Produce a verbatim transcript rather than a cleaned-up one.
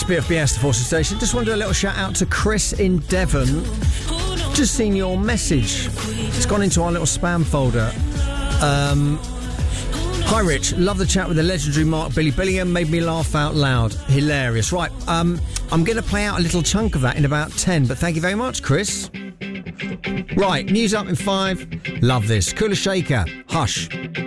bit of B S, the Forces Station. Just want to do a little shout out to Chris in Devon. Just seen your message. It's gone into our little spam folder. Um, hi, Rich. Love the chat with the legendary Mark Billy Billingham. Made me laugh out loud. Hilarious. Right, um, I'm going to play out a little chunk of that in about ten, but thank you very much, Chris. Right, news up in five. Love this. Kula Shaker. Hush.